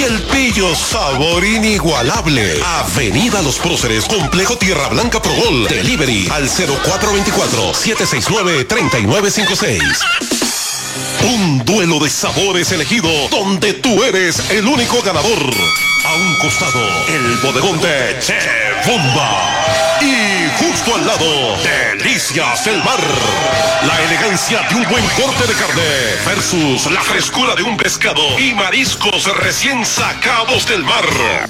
El Pillo, sabor inigualable. Avenida Los Próceres, Complejo Tierra Blanca Pro Gol. Delivery al 0424-769-3956. Un duelo de sabores elegido, donde tú eres el único ganador. A un costado, el bodegón de Che Bomba. Y justo al lado, Delicias del Mar. La elegancia de un buen corte de carne versus la frescura de un pescado y mariscos recién sacados del mar.